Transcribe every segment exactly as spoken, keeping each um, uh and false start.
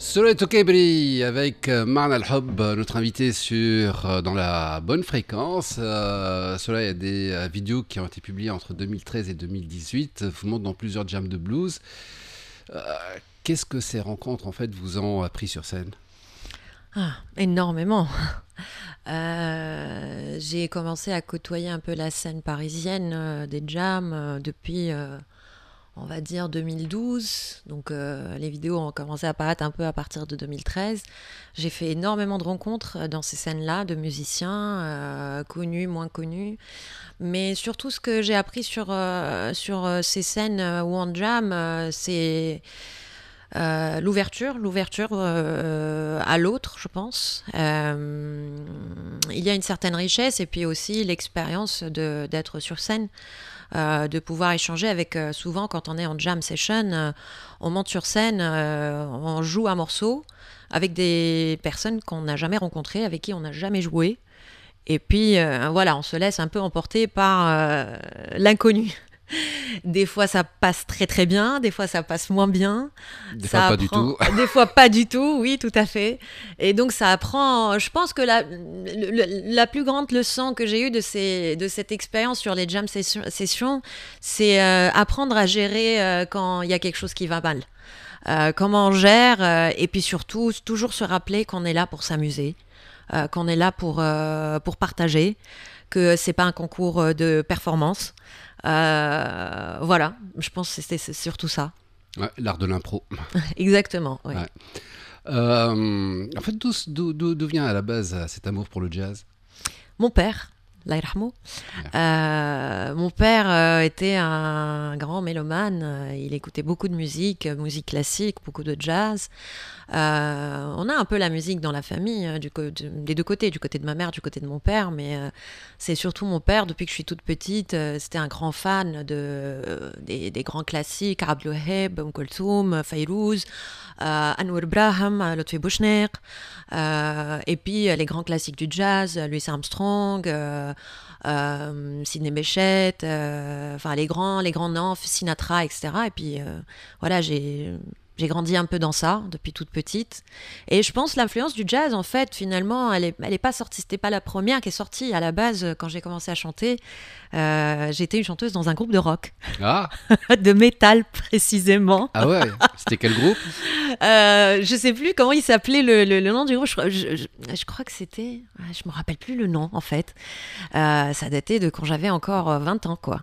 Soleil Tokebri avec euh, Marna Al-Hob, euh, notre invité sur euh, dans la bonne fréquence. Euh, Soleil a des euh, vidéos qui ont été publiées entre deux mille treize et deux mille dix-huit. Vous montre dans plusieurs jams de blues. Euh, Qu'est-ce que ces rencontres en fait vous ont appris sur scène? Ah, énormément. Euh, j'ai commencé à côtoyer un peu la scène parisienne euh, des jams euh, depuis, euh, on va dire, deux mille douze. Donc euh, les vidéos ont commencé à apparaître un peu à partir de deux mille treize. J'ai fait énormément de rencontres euh, dans ces scènes-là, de musiciens, euh, connus, moins connus. Mais surtout, ce que j'ai appris sur, euh, sur euh, ces scènes euh, où on jam, euh, c'est euh, l'ouverture, l'ouverture euh, à l'autre, je pense. Euh, il y a une certaine richesse et puis aussi l'expérience de, d'être sur scène, euh, de pouvoir échanger avec, euh, souvent quand on est en jam session, euh, on monte sur scène, euh, on joue un morceau avec des personnes qu'on n'a jamais rencontrées, avec qui on n'a jamais joué. Et puis, euh, voilà, on se laisse un peu emporter par euh, l'inconnu. Des fois, ça passe très très bien, des fois, ça passe moins bien. Des fois Ça pas du apprend, tout. des fois, pas du tout, oui, tout à fait. Et donc, ça apprend. Je pense que la, le- la plus grande leçon que j'ai eue de, ces, de cette expérience sur les jam session- sessions, c'est euh, apprendre à gérer euh, quand il y a quelque chose qui va mal. Euh, comment on gère, euh, et puis surtout, toujours se rappeler qu'on est là pour s'amuser, euh, qu'on est là pour, euh, pour partager, que c'est pas un concours euh, de performance. Euh, voilà, je pense que c'est, c'est surtout ça. Ouais, l'art de l'impro. Exactement, oui. Ouais. Euh, en fait, d'où, d'où, d'où d'où vient à la base euh, cet amour pour le jazz? Mon père, Allah yarhamou, Ouais. euh, mon père euh, était un grand mélomane. euh, Il écoutait beaucoup de musique, euh, musique classique, beaucoup de jazz. Euh, on a un peu la musique dans la famille, euh, du co- de- des deux côtés, du côté de ma mère, du côté de mon père, mais euh, c'est surtout mon père, depuis que je suis toute petite, euh, c'était un grand fan de, euh, des, des grands classiques, Abdel Waheb, Umm Kulthum, Fayrouz, euh, Anwar Braham, euh, Lotfi Bouchner, euh, et puis euh, les grands classiques du jazz, euh, Louis Armstrong, euh, euh, Sidney Bechet, euh, enfin les grands, les grands noms, Sinatra, et cetera. Et puis euh, voilà, j'ai j'ai grandi un peu dans ça depuis toute petite. Et je pense l'influence du jazz, en fait, finalement, elle est, elle est pas sortie. C'était pas la première qui est sortie à la base quand j'ai commencé à chanter. Euh, j'étais une chanteuse dans un groupe de rock, Ah, de métal précisément. ah ouais, c'était quel groupe? Euh, je sais plus comment il s'appelait le, le, le nom du groupe. Je, crois- je, je- je crois que c'était. Je me rappelle plus le nom en fait. Euh, ça datait de quand j'avais encore euh, vingt ans, quoi.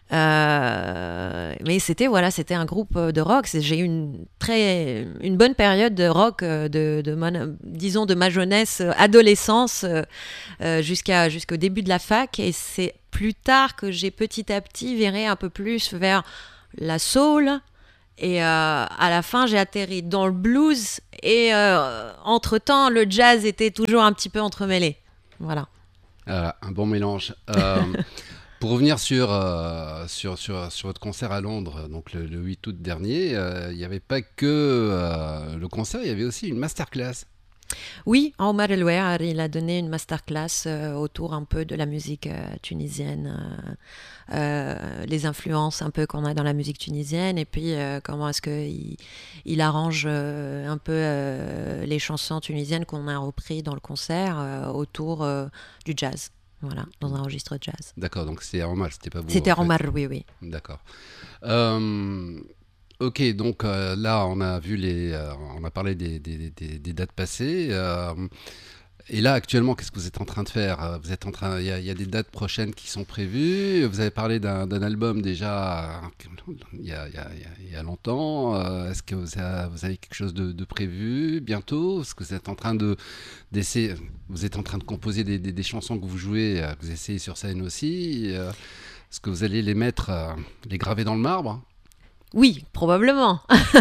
Euh, mais c'était voilà, c'était un groupe euh, de rock. C'est- J'ai eu une très une bonne période de rock, euh, de, de mon- disons de ma jeunesse, euh, adolescence, euh, euh, jusqu'à jusqu'au début de la fac. Et c'est plus tard que j'ai petit à petit viré un peu plus vers la soul. Et euh, à la fin, j'ai atterri dans le blues. Et euh, entre-temps, le jazz était toujours un petit peu entremêlé. Voilà. Ah, un bon mélange. Euh, pour revenir sur, euh, sur, sur, sur votre concert à Londres, donc le, le huit août dernier, euh, il n'y avait pas que euh, le concert, il y avait aussi une masterclass. Oui, Omar El Ouer, il a donné une masterclass euh, autour un peu de la musique euh, tunisienne, euh, euh, les influences un peu qu'on a dans la musique tunisienne, et puis euh, comment est-ce qu'il il arrange euh, un peu euh, les chansons tunisiennes qu'on a repris dans le concert euh, autour euh, du jazz. Voilà, dans un registre jazz. D'accord, donc c'est normal, c'était pas vous en C'était fait. Omar, oui, oui. D'accord. Euh, ok, donc euh, là on a vu les, euh, on a parlé des, des, des, des dates passées. Euh, et là actuellement, qu'est-ce que vous êtes en train de faire? Euh, Vous êtes en train, il y, a il y a des dates prochaines qui sont prévues. Vous avez parlé d'un d'un album déjà euh, il y a, il y a, il y a- il y a longtemps. Euh, est-ce que vous avez, vous avez quelque chose de, de prévu bientôt? Est-ce que vous êtes en train de d'essayer, vous êtes en train de composer des, des, des chansons que vous jouez, euh, que vous essayez sur scène aussi? Euh, Est-ce que vous allez les mettre, euh, les graver dans le marbre? Oui, probablement.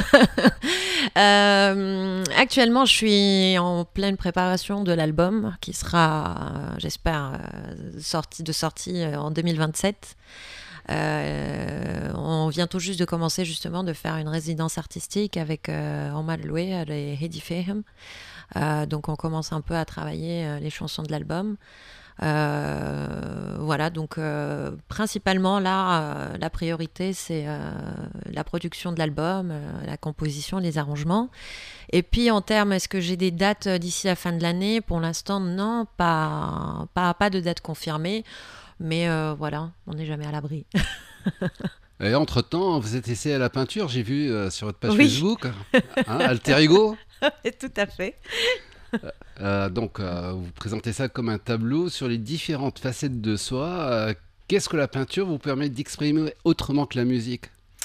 Euh, actuellement, je suis en pleine préparation de l'album qui sera, euh, j'espère, euh, sorti, de sortie euh, en deux mille vingt-sept. Euh, on vient tout juste de commencer justement de faire une résidence artistique avec euh, Omar Loué et Hedi Fehem. Euh, donc on commence un peu à travailler euh, les chansons de l'album. Euh, voilà, donc euh, principalement là, euh, la priorité c'est euh, la production de l'album, euh, la composition, les arrangements. Et puis en termes, est-ce que j'ai des dates d'ici la fin de l'année? Pour l'instant, non, pas, pas, pas de date confirmée. Mais euh, voilà, on n'est jamais à l'abri. Et entre-temps, vous êtes essayé à la peinture, j'ai vu euh, sur votre page Oui, Facebook, hein, Alter Ego. tout à fait. Euh, donc, euh, vous présentez ça comme un tableau sur les différentes facettes de soi. Euh, qu'est-ce que la peinture vous permet d'exprimer autrement que la musique?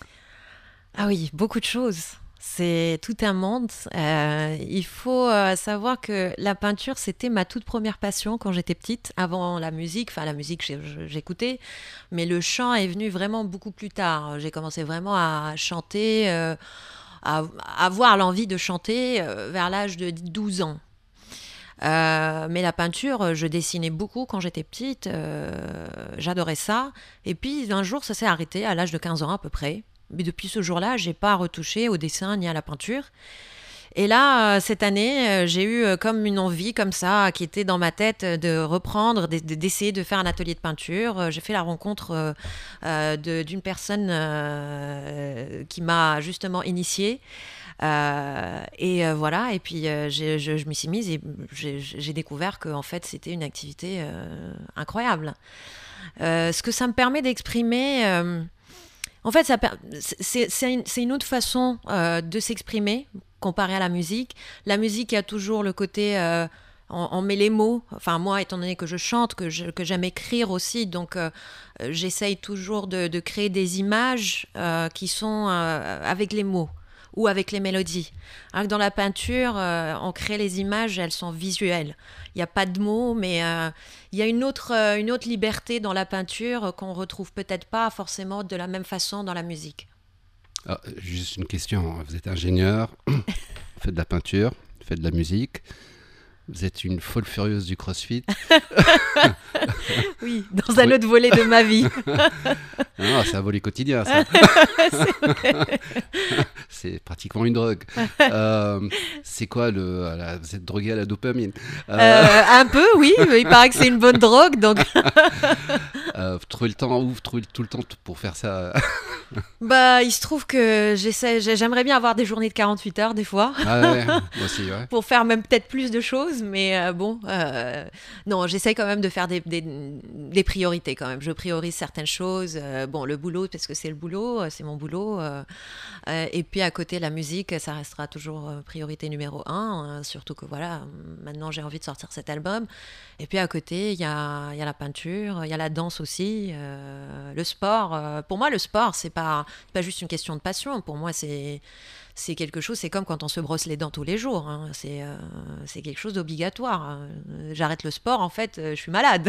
Ah oui, beaucoup de choses. C'est tout un monde. Euh, il faut euh, savoir que la peinture, c'était ma toute première passion quand j'étais petite, avant la musique. Enfin, la musique, j'ai- j'écoutais, mais le chant est venu vraiment beaucoup plus tard. J'ai commencé vraiment à chanter, euh, à à avoir l'envie de chanter euh, vers l'âge de douze ans. Euh, mais la peinture, je dessinais beaucoup quand j'étais petite, euh, j'adorais ça. Et puis un jour, ça s'est arrêté à l'âge de quinze ans à peu près. Mais depuis ce jour-là, j'ai pas retouché au dessin ni à la peinture. Et là, euh, cette année, euh, j'ai eu euh, comme une envie comme ça qui était dans ma tête euh, de reprendre, de- de- d'essayer de faire un atelier de peinture. Euh, J'ai fait la rencontre euh, euh, de- d'une personne euh, qui m'a justement initiée. Euh, et euh, voilà, et puis euh, j'ai- je, je m'y suis mise et j'ai j'ai découvert que en fait c'était une activité euh, incroyable. Euh, ce que ça me permet d'exprimer, euh, en fait, ça per- c'est c'est une, c'est une autre façon euh, de s'exprimer comparé à la musique. La musique, il y a toujours le côté euh, on, on met les mots. Enfin, moi, étant donné que je chante, que je- que j'aime écrire aussi, donc euh, euh, j'essaye toujours de, de créer des images euh, qui sont euh, avec les mots ou avec les mélodies. Alors que dans la peinture, euh, on crée les images, elles sont visuelles. Il n'y a pas de mots, mais euh, il y a une autre, euh, une autre liberté dans la peinture euh, qu'on retrouve peut-être pas forcément de la même façon dans la musique. Ah, juste une question, vous êtes ingénieur, vous faites de la peinture, vous faites de la musique, vous êtes une folle furieuse du CrossFit. Oui, dans un Trouvez- autre volet de ma vie. Ah, c'est un volet quotidien, ça. C'est vrai. C'est pratiquement une drogue. Euh, c'est quoi le... la- Vous êtes drogué à la dopamine. Euh, Euh, un peu, oui. Il paraît que c'est une bonne drogue, donc euh, vous trouvez le temps où vous trouvez tout le temps t- pour faire ça? bah, il se trouve que j'essaie, j'ai- j'aimerais bien avoir des journées de quarante-huit heures des fois. Ah ouais, moi aussi, ouais. Pour faire même peut-être plus de choses, mais euh, bon, euh, non, j'essaye quand même de faire des, des, des priorités quand même. Je priorise certaines choses. Euh, bon, le boulot, parce que c'est le boulot, euh, c'est mon boulot. Euh, euh, et puis à côté, la musique, ça restera toujours euh, priorité numéro un. Euh, surtout que voilà, maintenant j'ai envie de sortir cet album. Et puis à côté, il y a, il y a la peinture, il y a la danse aussi, euh, le sport. Euh, pour moi, le sport, c'est pas, c'est pas juste une question de passion. Pour moi, c'est c'est quelque chose, c'est comme quand on se brosse les dents tous les jours, hein. C'est euh, c'est quelque chose d'obligatoire. Euh, J'arrête le sport, en fait, euh, je suis malade.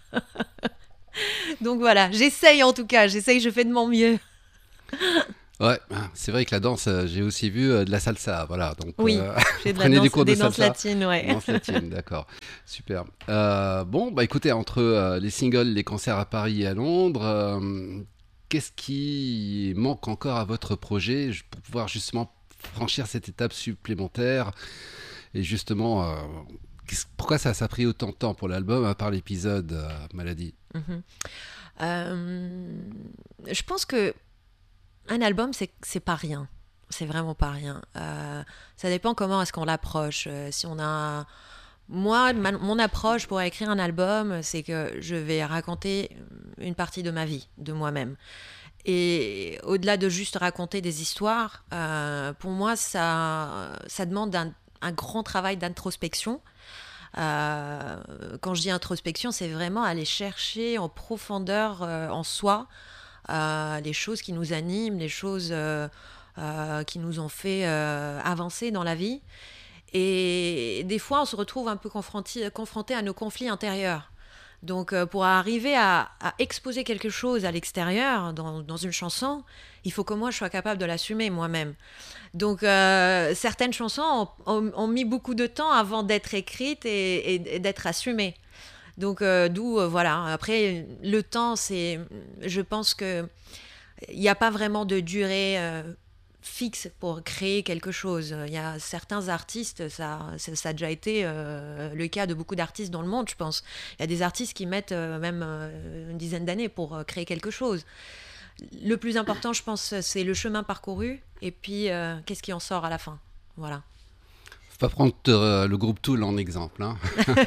Donc voilà, j'essaye en tout cas, j'essaye, je fais de mon mieux. Ouais, c'est vrai que la danse, euh, j'ai aussi vu euh, de la salsa, voilà. Donc, Oui, euh, j'ai de la prenez des danse, cours de des danses salsa. latines, ouais. Danse latine, d'accord. Super. Euh, bon, bah écoutez, entre euh, les singles, les concerts à Paris et à Londres, euh, qu'est-ce qui manque encore à votre projet j- pour pouvoir justement franchir cette étape supplémentaire? Et justement, euh, qu'est-ce- pourquoi ça, ça a pris autant de temps pour l'album, à part l'épisode euh, Maladie? Mhm. Euh, je pense que un album, c'est c'est pas rien. C'est vraiment pas rien. Euh, ça dépend comment est-ce qu'on l'approche. Euh, si on a Moi, ma- mon approche pour écrire un album, c'est que je vais raconter une partie de ma vie, de moi-même. Et au-delà de juste raconter des histoires, euh, pour moi, ça, ça demande un, un grand travail d'introspection. Euh, quand je dis introspection, c'est vraiment aller chercher en profondeur euh, en soi euh, les choses qui nous animent, les choses euh, euh, qui nous ont fait euh, avancer dans la vie. Et des fois, on se retrouve un peu confronté, confronté à nos conflits intérieurs. Donc, euh, pour arriver à, à exposer quelque chose à l'extérieur, dans, dans une chanson, il faut que moi, je sois capable de l'assumer moi-même. Donc, euh, certaines chansons ont, ont- ont mis beaucoup de temps avant d'être écrites et, et- et d'être assumées. Donc, euh, d'où, euh, voilà. Après, le temps, c'est... Je pense que il n'y a pas vraiment de durée... euh, fixe pour créer quelque chose. Il y a certains artistes, ça, ça, ça a déjà été euh, le cas de beaucoup d'artistes dans le monde, je pense. Il y a des artistes qui mettent euh, même euh, une dizaine d'années pour euh, créer quelque chose. Le plus important, je pense, c'est le chemin parcouru et puis euh, qu'est-ce qui en sort à la fin. Voilà. Faut pas prendre euh, le groupe Tool en exemple. Hein.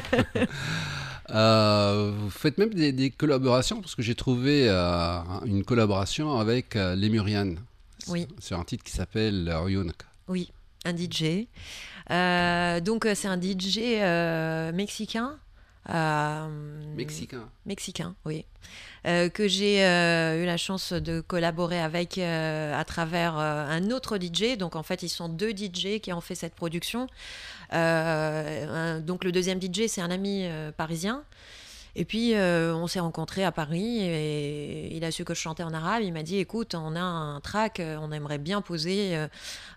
Euh, vous faites même des, des collaborations, parce que j'ai trouvé euh, une collaboration avec euh, Lemurian Oui. sur un titre qui s'appelle Oyunak. Oui, un D J. Euh, donc c'est un D J euh, mexicain. Euh, Mexicain. Mexicain, oui. Euh, que j'ai euh, eu la chance de collaborer avec euh, à travers euh, un autre D J. Donc en fait, ils sont deux D J qui ont fait cette production. Euh, un, donc le deuxième D J, c'est un ami euh, parisien. Et puis euh, on s'est rencontrés à Paris et il a su que je chantais en arabe. Il m'a dit écoute, on a un track, on aimerait bien poser euh,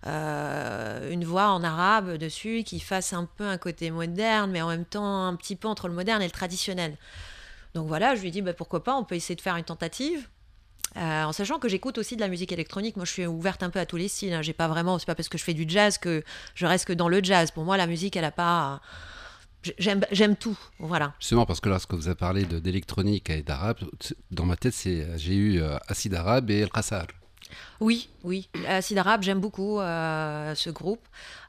euh, une voix en arabe dessus qui fasse un peu un côté moderne, mais en même temps un petit peu entre le moderne et le traditionnel. Donc voilà, je lui ai dit bah, pourquoi pas, on peut essayer de faire une tentative. Euh, en sachant que j'écoute aussi de la musique électronique. Moi, je suis ouverte un peu à tous les styles. Hein. J'ai pas vraiment, c'est pas parce que je fais du jazz que je reste que dans le jazz. Pour moi, la musique, elle a pas. J'aime, j'aime tout, voilà. Justement, parce que lorsque vous avez parlé de, d'électronique et d'arabe, dans ma tête, c'est, j'ai eu euh, Acid Arabe et El Qassar. Oui, oui. Acid Arabe, j'aime beaucoup euh, ce groupe.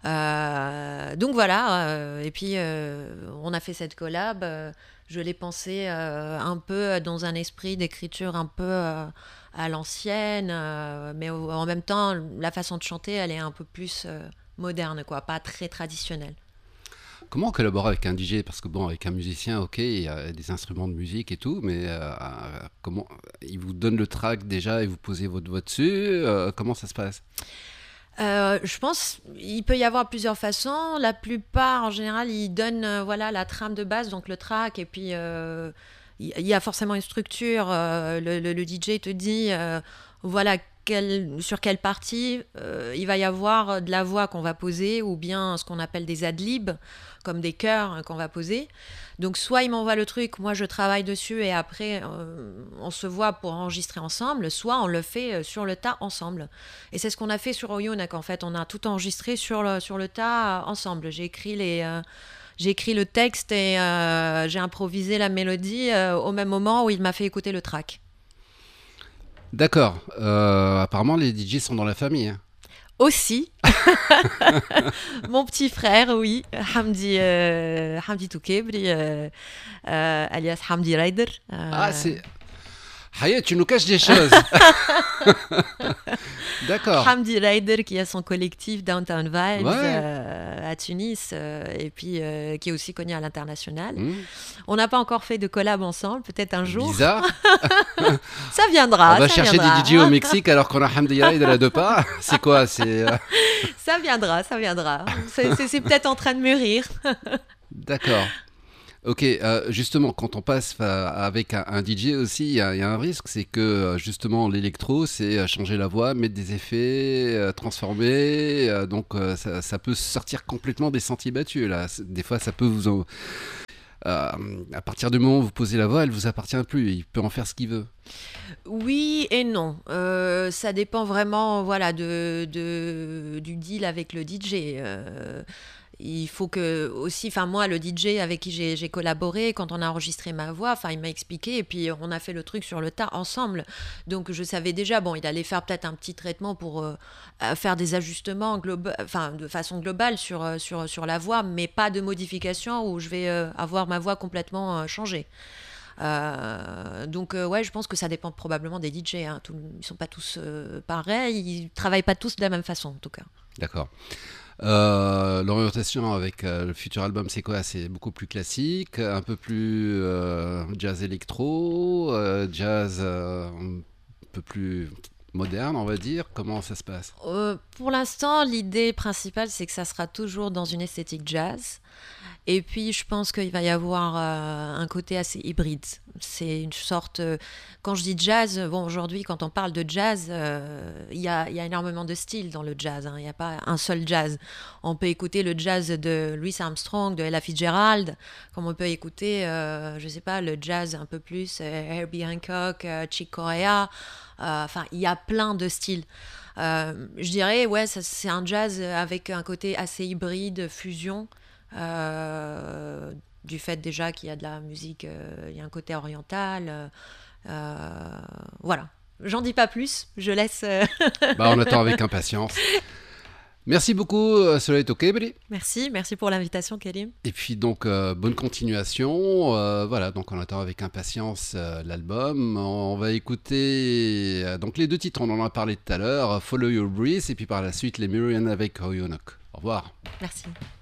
Euh, donc voilà. Euh, et puis, euh, on a fait cette collab. Euh, je l'ai pensé euh, un peu dans un esprit d'écriture un peu euh, à l'ancienne. Euh, mais au, en même temps, la façon de chanter, elle est un peu plus euh, moderne, quoi, pas très traditionnelle. Comment collaborer avec un D J? Parce que bon, avec un musicien, ok, il y a des instruments de musique et tout, mais euh, comment il vous donne le track déjà et vous posez votre voix dessus euh, comment ça se passe? Euh, je pense il peut y avoir plusieurs façons. La plupart, en général, ils donnent euh, voilà, la trame de base, donc le track, et puis euh, il y a forcément une structure. Euh, le, le, le D J te dit, euh, voilà, quelle, sur quelle partie euh, il va y avoir de la voix qu'on va poser, ou bien ce qu'on appelle des ad-libs, comme des chœurs hein, qu'on va poser. Donc soit il m'envoie le truc, moi je travaille dessus, et après euh, on se voit pour enregistrer ensemble, soit on le fait sur le tas ensemble. Et c'est ce qu'on a fait sur Oyunak, en fait. On a tout enregistré sur le, sur le tas euh, ensemble. J'ai écrit les... Euh, J'ai écrit le texte et euh, j'ai improvisé la mélodie euh, au même moment où il m'a fait écouter le track. D'accord. Euh, apparemment, les D J sont dans la famille. Hein. Aussi, mon petit frère, oui, Hamdi, euh, Hamdi Toukebri, euh, euh, alias Hamdi Rider. Euh... Ah, c'est... Hayat, tu nous caches des choses. D'accord. Hamdi Rider qui a son collectif Downtown Vibes Ouais. euh, à Tunis euh, et puis euh, qui est aussi connu à l'international. Mmh. On n'a pas encore fait de collab ensemble, peut-être un jour. Bizarre. Ça viendra. On va ça chercher viendra. des D J au Mexique alors qu'on a Hamdi Rider à deux pas. C'est quoi? C'est... euh, Ça viendra, ça viendra. C'est, c'est, c'est peut-être en train de mûrir. D'accord. Ok, euh, justement, quand on passe euh, avec un, un D J aussi, il y, y a un risque, c'est que euh, justement l'électro, c'est euh, changer la voix, mettre des effets, euh, transformer, euh, donc euh, ça, ça peut sortir complètement des sentiers battus. Là. C'est- Des fois, ça peut vous... En- euh, à partir du moment où vous posez la voix, elle vous appartient plus. Il peut en faire ce qu'il veut. Oui et non. Euh, ça dépend vraiment voilà, de, de, du deal avec le D J. Euh, il faut que aussi, enfin moi, le D J avec qui j'ai, j'ai collaboré, quand on a enregistré ma voix, enfin il m'a expliqué et puis on a fait le truc sur le tas ensemble. Donc je savais déjà, bon, il allait faire peut-être un petit traitement pour euh, euh, faire des ajustements globa- enfin de façon globale sur, euh, sur, sur la voix, mais pas de modification où je vais euh, avoir ma voix complètement euh, changée. Euh, donc euh, ouais, je pense que ça dépend probablement des D J. Hein. Tout, ils sont pas tous euh, pareils, ils travaillent pas tous de la même façon en tout cas. D'accord. Euh, l'orientation avec euh, le futur album, c'est quoi? C'est beaucoup plus classique, un peu plus euh, jazz électro, euh, jazz euh, un peu plus moderne, on va dire. Comment ça se passe? Euh, pour l'instant, l'idée principale, c'est que ça sera toujours dans une esthétique jazz. Et puis, je pense qu'il va y avoir euh, un côté assez hybride. C'est une sorte. euh, Quand je dis jazz, bon, aujourd'hui, quand on parle de jazz, euh, il y a, il y a énormément de styles dans le jazz, hein. Il n'y a pas un seul jazz. On peut écouter le jazz de Louis Armstrong, de Ella Fitzgerald, comme on peut écouter, euh, je sais pas, le jazz un peu plus, euh, Herbie Hancock, euh, Chick Corea. Euh, Enfin, il y a plein de styles. Euh, je dirais, ouais, ça, c'est un jazz avec un côté assez hybride, fusion. Euh, du fait déjà qu'il y a de la musique, euh, il y a un côté oriental. euh, euh, voilà. J'en dis pas plus, je laisse. euh, Bah, on attend avec impatience. Merci beaucoup, euh, Soleil Tokebri. Merci, merci pour l'invitation, Kalim. Et puis donc, euh, bonne continuation. Euh, voilà, donc on attend avec impatience euh, l'album. On va écouter euh, donc les deux titres, on en a parlé tout à l'heure, Follow Your Breeze, et puis par la suite les Miriam avec Oyonok. Au revoir. Merci.